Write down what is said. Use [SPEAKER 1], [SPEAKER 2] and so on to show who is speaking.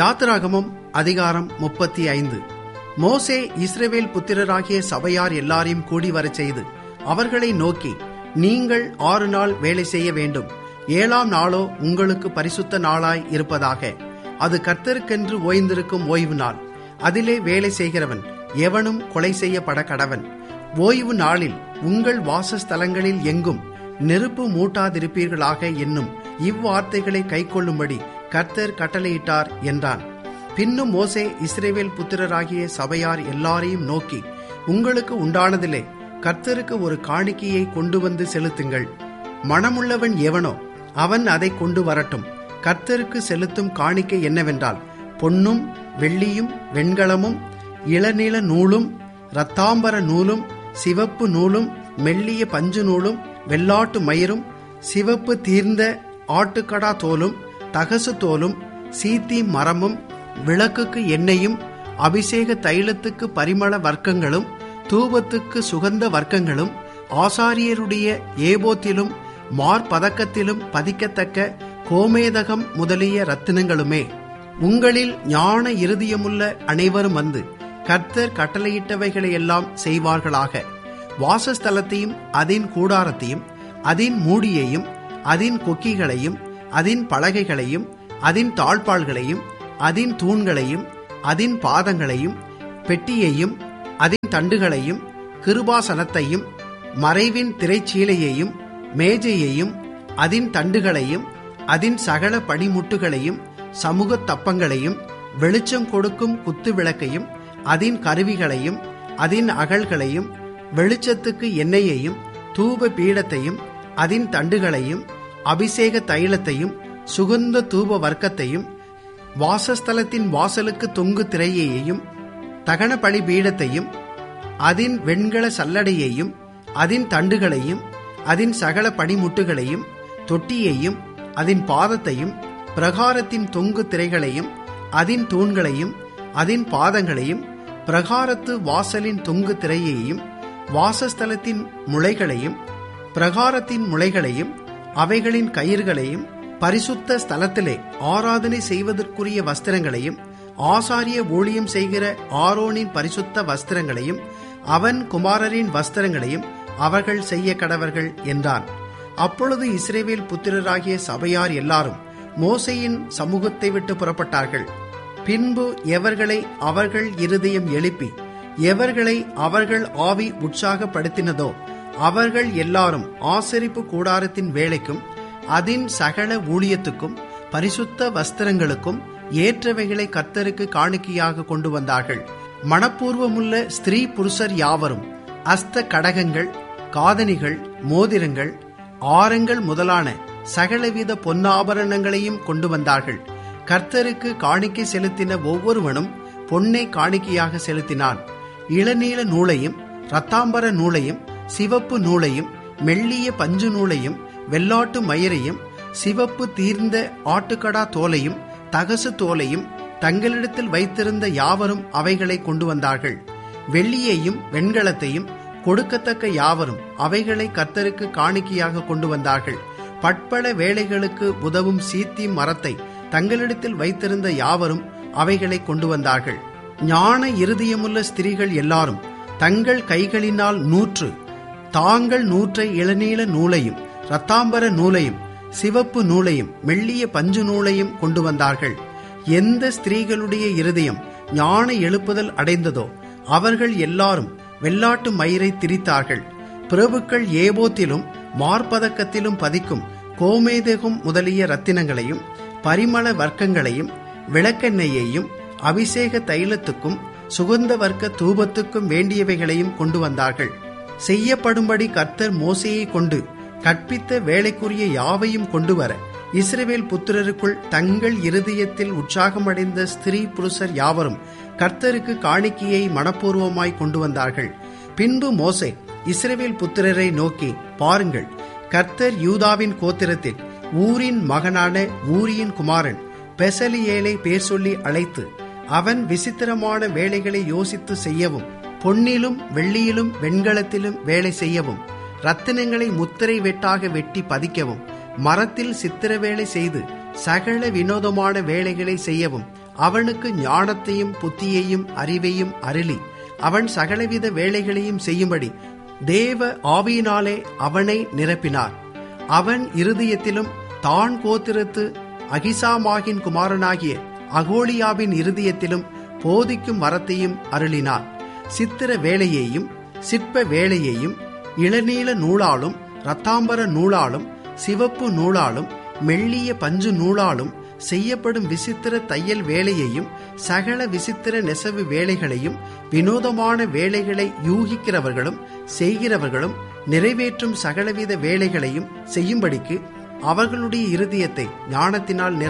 [SPEAKER 1] யாத்திராகமம் அதிகாரம் 35. மோசே இஸ்ரவேல் புத்திரராகிய சபையார் எல்லாரையும் கூடி வரச் செய்து அவர்களை நோக்கி, நீங்கள் 6 நாள் வேலை செய்ய வேண்டும். 7ஆம் நாளோ உங்களுக்கு பரிசுத்த நாளாய் இருப்பதாக. அது கர்த்தருக்கென்று ஓய்ந்திருக்கும் ஓய்வு நாள். அதிலே வேலை செய்கிறவன் எவனும் கொலை செய்யப்பட கடவன். ஓய்வு நாளில் உங்கள் வாசஸ்தலங்களில் எங்கும் நெருப்பு மூட்டாதிருப்பீர்களாக என்னும் இவ்வார்த்தைகளை கைக்கொள்ளும்படி கர்த்தர் கட்டளையிட்டார் என்றான். பின்னும் மோசே இஸ்ரவேல் புத்திரராகிய சபையார் எல்லாரையும் நோக்கி, உங்களுக்கு உண்டானதிலே கர்த்தருக்கு ஒரு காணிக்கையை கொண்டு வந்து செலுத்துங்கள். மனமுள்ளவன் எவனோ அவன் அதை கொண்டு வரட்டும். கர்த்தருக்கு செலுத்தும் காணிக்கை என்னவென்றால், பொன்னும் வெள்ளியும் வெண்கலமும் இளநீல நூலும் இரத்தாம்பர நூலும் சிவப்பு நூலும் மெல்லிய பஞ்சு நூலும் வெள்ளாட்டு மயிரும் சிவப்பு தீர்ந்த ஆட்டுக்கடா தோலும் தகசு தோலும் சீத்தி மரமும் விளக்குக்கு எண்ணெயும் அபிஷேக தைலத்துக்கு பரிமள வர்க்கங்களும் தூபத்துக்கு சுகந்த வர்க்கங்களும் ஆசாரியருடைய ஏபோத்திலும் மார்பதக்கத்திலும் பதிக்கத்தக்க கோமேதகம் முதலிய ரத்தினங்களுமே. உங்களில் ஞான இருதயமுள்ள அனைவரும் வந்து கர்த்தர் கட்டளையிட்டவைகளையெல்லாம் செய்வார்களாக. வாசஸ்தலத்தையும் அதின் கூடாரத்தையும் அதின் மூடியையும் அதின் கொக்கிகளையும் அதின் பலகைகளையும் அதின் தாழ்பாள்களையும் அதின் தூண்களையும் அதின் பாதங்களையும் பெட்டியையும் அதின் தண்டுகளையும் கிருபாசனத்தையும் மறைவின் திரைச்சீலையையும் மேஜையையும் அதின் தண்டுகளையும் அதின் சகல பணிமுட்டுகளையும் சமூக தப்பங்களையும் வெளிச்சம் கொடுக்கும் குத்து விளக்கையும் அதின் கருவிகளையும் அதின் அகல்களையும் வெளிச்சத்துக்கு எண்ணெயையும் தூப பீடத்தையும் அதின் தண்டுகளையும் அபிஷேக தைலத்தையும் சுகந்த தூப வர்க்கத்தையும் வாசஸ்தலத்தின் வாசலுக்கு தொங்கு திரையையும் தகன பலி பீடத்தையும் அதின் வெண்கல சல்லடையையும் அதின் தண்டுகளையும் அதின் சகல பணிமுட்டுகளையும் தொட்டியையும் அதின் பாதத்தையும் பிரகாரத்தின் தொங்கு திரைகளையும் அதின் தூண்களையும் அதின் பாதங்களையும் பிரகாரத்து வாசலின் தொங்கு திரையையும் வாசஸ்தலத்தின் முளைகளையும் பிரகாரத்தின் முளைகளையும் அவைகளின் கயிறுகளையும் பரிசுத்த ஸ்தலத்திலே ஆராதனை செய்வதற்குரிய வஸ்திரங்களையும் ஆசாரிய ஊழியம் செய்கிற ஆரோனின் பரிசுத்த வஸ்திரங்களையும் அவன் குமாரரின் வஸ்திரங்களையும் அவர்கள் செய்ய கடவர்கள் என்றான். அப்பொழுது இஸ்ரவேல் புத்திரராகிய சபையார் எல்லாரும் மோசேயின் சமூகத்தை விட்டு புறப்பட்டார்கள். பின்பு எவர்களை அவர்கள் இருதயம் எழுப்பி எவர்களை அவர்கள் ஆவி உற்சாகப்படுத்தினதோ அவர்கள் எல்லாரும் ஆசரிப்பு கூடாரத்தின் வேலைக்கும் அதின் சகல ஊழியத்துக்கும் பரிசுத்த வஸ்திரங்களுக்கும் ஏற்றவைகளை கர்த்தருக்கு காணிக்கையாக கொண்டு வந்தார்கள். மனப்பூர்வமுள்ள ஸ்திரீ புருஷர் யாவரும் அஸ்த கடகங்கள், காதணிகள், மோதிரங்கள், ஆரங்கள் முதலான சகலவித பொன்னாபரணங்களையும் கொண்டு வந்தார்கள். கர்த்தருக்கு காணிக்கை செலுத்தின ஒவ்வொருவனும் பொன்னை காணிக்கையாக செலுத்தினான். இளநீல நூலையும் இரத்தாம்பர நூலையும் சிவப்பு நூலையும் மெல்லிய பஞ்சு நூலையும் வெள்ளாட்டு மயிரையும் சிவப்பு தீர்ந்த ஆட்டுக்கடா தோலையும் தகசு தோலையும் தங்களிடத்தில் வைத்திருந்த யாவரும் அவைகளை கொண்டு வந்தார்கள். வெள்ளியையும் வெண்கலத்தையும் கொடுக்கத்தக்க யாவரும் அவைகளை கர்த்தருக்கு காணிக்கையாக கொண்டு வந்தார்கள். பட்பல வேலைகளுக்கு உதவும் சீத்தி மரத்தை தங்களிடத்தில் வைத்திருந்த யாவரும் அவைகளை கொண்டு வந்தார்கள். ஞான இருதயமுள்ள ஸ்திரீகள் எல்லாரும் தங்கள் கைகளினால் நூற்று தாங்கள் நூற்றை இளநீல நூலையும் இரத்தாம்பர நூலையும் சிவப்பு நூலையும் மெல்லிய பஞ்சு நூலையும் கொண்டு வந்தார்கள். எந்த ஸ்திரீகளுடைய இருதயம் ஞான எழுப்புதல் அடைந்ததோ அவர்கள் எல்லாரும் வெள்ளாட்டு மயிரை திரித்தார்கள். பிரபுக்கள் ஏபோத்திலும் மார்பதக்கத்திலும் பதிக்கும் கோமேதகம் முதலிய ரத்தினங்களையும் பரிமள வர்க்கங்களையும் விளக்கெண்ணெயையும் அபிஷேக தைலத்துக்கும் சுகந்த வர்க்க தூபத்துக்கும் வேண்டியவைகளையும் கொண்டு வந்தார்கள். செய்யப்படும்படி கர்த்தர் மோசேயை கொண்டு கற்பித்த வேலைக்குரிய யாவையும் கொண்டு வர இஸ்ரவேல் புத்திரருக்குள் தங்கள் இருதயத்தில் உற்சாகமடைந்த ஸ்திரீ புருஷர் யாவரும் கர்த்தருக்கு காணிக்கையை மனப்பூர்வமாய் கொண்டு வந்தார்கள். பின்பு மோசே இஸ்ரவேல் புத்திரரை நோக்கி, பாருங்கள், கர்த்தர் யூதாவின் கோத்திரத்தில் ஊரின் மகனான ஊரியின் குமாரன் பெசலியேலை பேர் சொல்லி அழைத்து அவன் விசித்திரமான வேலைகளை யோசித்து செய்யவும் பொன்னிலும் வெள்ளியிலும் வெண்கலத்திலும் வேலை செய்யவும் ரத்தினங்களை முத்திரை வெட்டாக வெட்டி பதிக்கவும் மரத்தில் சித்திர வேலை செய்து சகல வினோதமான வேலைகளை செய்யவும் அவனுக்கு ஞானத்தையும் புத்தியையும் அறிவையும் அருளி அவன் சகலவித வேலைகளையும் செய்யும்படி தேவ ஆவியினாலே அவனை நிரப்பினார். அவன் இருதயத்திலும் தான் கோத்திரத்து அகிசாமாகின் குமாரனாகிய அகோலியாவின் இருதயத்திலும் போதிக்கும் வரத்தையும் அருளினார். சித்திர வேலையையும் சிற்ப வேலையையும் இளநீல நூலாலும் இரத்தாம்பர நூலாலும் சிவப்பு நூலாலும் மெல்லிய பஞ்சு நூலாலும் செய்யப்படும் விசித்திர தையல் வேலையையும் சகல விசித்திர நெசவு வேலைகளையும் வினோதமான வேலைகளை யூகிக்கிறவர்களும் செய்கிறவர்களும் நிறைவேற்றும் சகலவித வேலைகளையும் செய்யும்படிக்கு அவர்களுடைய இருதயத்தை ஞானத்தினால்